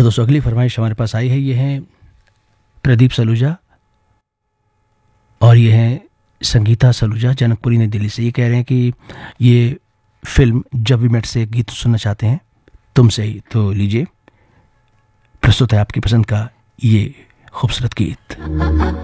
दोस्तों अगली फरमाइश हमारे पास आई है, ये है प्रदीप सलूजा और ये है संगीता सलूजा, जनकपुरी नई दिल्ली से। ये कह रहे हैं कि ये फिल्म जब वी मेट से एक गीत सुनना चाहते हैं तुमसे ही। तो लीजिए, प्रस्तुत है आपकी पसंद का ये खूबसूरत गीत।